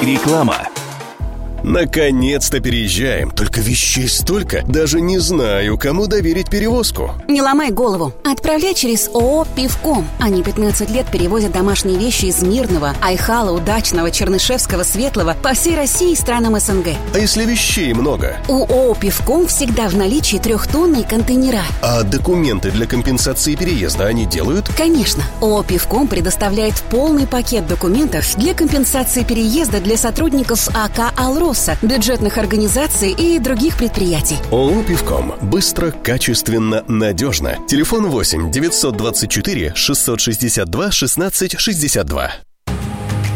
Реклама. Наконец-то переезжаем, только вещей столько, даже не знаю, кому доверить перевозку. Не ломай голову, отправляй через ООО «Пивком». Они 15 лет перевозят домашние вещи из Мирного, Айхала, Удачного, Чернышевского, Светлого по всей России и странам СНГ. А если вещей много? У ООО «Пивком» всегда в наличии 3-тонные контейнера. А документы для компенсации переезда они делают? Конечно, ООО «Пивком» предоставляет полный пакет документов для компенсации переезда для сотрудников АК «Алроса», бюджетных организаций и других предприятий. ООО «Пивком». Быстро, качественно, надежно. Телефон 8 924 662 16 62.